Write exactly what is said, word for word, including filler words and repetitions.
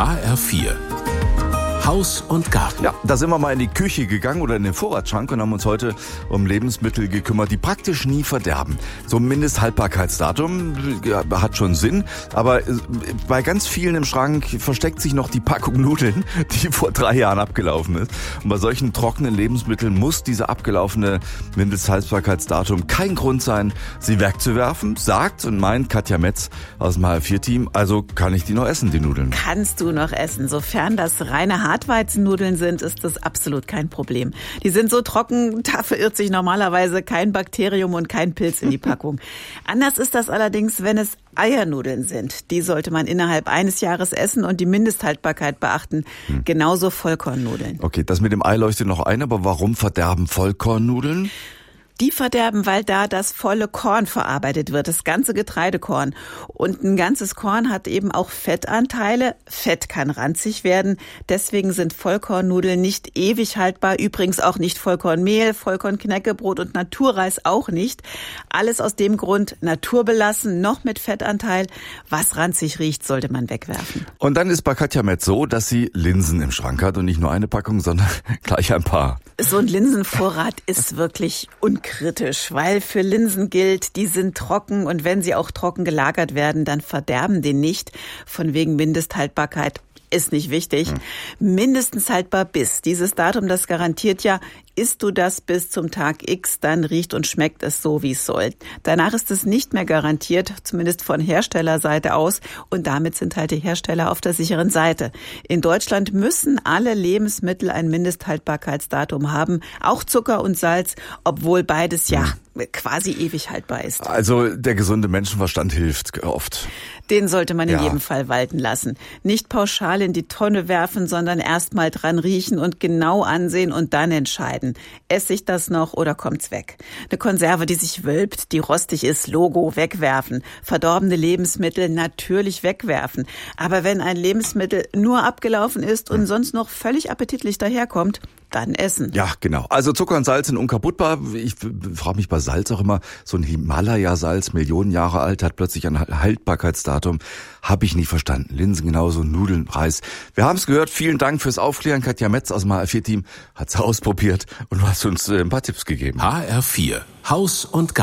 H R vier Haus und Garten. Ja, da sind wir mal in die Küche gegangen oder in den Vorratsschrank und haben uns heute um Lebensmittel gekümmert, die praktisch nie verderben. So ein Mindesthaltbarkeitsdatum ja, hat schon Sinn, aber bei ganz vielen im Schrank versteckt sich noch die Packung Nudeln, die vor drei Jahren abgelaufen ist. Und bei solchen trockenen Lebensmitteln muss dieser abgelaufene Mindesthaltbarkeitsdatum kein Grund sein, sie wegzuwerfen, sagt und meint Katja Metz aus dem H R vier Team. Also kann ich die noch essen, die Nudeln? Kannst du noch essen, sofern das reine Hartweizennudeln sind, ist das absolut kein Problem. Die sind so trocken, da verirrt sich normalerweise kein Bakterium und kein Pilz in die Packung. Anders ist das allerdings, wenn es Eiernudeln sind. Die sollte man innerhalb eines Jahres essen und die Mindesthaltbarkeit beachten. Hm. Genauso Vollkornnudeln. Okay, das mit dem Ei leuchtet noch ein, aber warum verderben Vollkornnudeln? Die verderben, weil da das volle Korn verarbeitet wird, das ganze Getreidekorn. Und ein ganzes Korn hat eben auch Fettanteile. Fett kann ranzig werden. Deswegen sind Vollkornnudeln nicht ewig haltbar. Übrigens auch nicht Vollkornmehl, Vollkornknäckebrot und Naturreis auch nicht. Alles aus dem Grund naturbelassen, noch mit Fettanteil. Was ranzig riecht, sollte man wegwerfen. Und dann ist bei Katja Metz so, dass sie Linsen im Schrank hat und nicht nur eine Packung, sondern gleich ein paar. So ein Linsenvorrat ist wirklich unkritisch, weil für Linsen gilt, die sind trocken und wenn sie auch trocken gelagert werden, dann verderben die nicht. Von wegen Mindesthaltbarkeit ist nicht wichtig. Hm. Mindestens haltbar bis. Dieses Datum, das garantiert ja, isst du das bis zum Tag X, dann riecht und schmeckt es so, wie es soll. Danach ist es nicht mehr garantiert, zumindest von Herstellerseite aus. Und damit sind halt die Hersteller auf der sicheren Seite. In Deutschland müssen alle Lebensmittel ein Mindesthaltbarkeitsdatum haben, auch Zucker und Salz, obwohl beides ja quasi ewig haltbar ist. Also der gesunde Menschenverstand hilft oft. Den sollte man in ja. jedem Fall walten lassen. Nicht pauschal in die Tonne werfen, sondern erst mal dran riechen und genau ansehen und dann entscheiden. Esse ich das noch oder kommt's weg? Eine Konserve, die sich wölbt, die rostig ist, Logo, wegwerfen. Verdorbene Lebensmittel natürlich wegwerfen. Aber wenn ein Lebensmittel nur abgelaufen ist und sonst noch völlig appetitlich daherkommt, dann essen. Ja, genau. Also Zucker und Salz sind unkaputtbar. Ich frage mich bei Salz auch immer, so ein Himalaya-Salz, Millionen Jahre alt, hat plötzlich ein Haltbarkeitsdatum. Habe ich nie verstanden. Linsen genauso, Nudeln, Reis. Wir haben es gehört. Vielen Dank fürs Aufklären. Katja Metz aus dem H R vier Team hat es ausprobiert und du hast uns ein paar Tipps gegeben. H R vier Haus und Garten.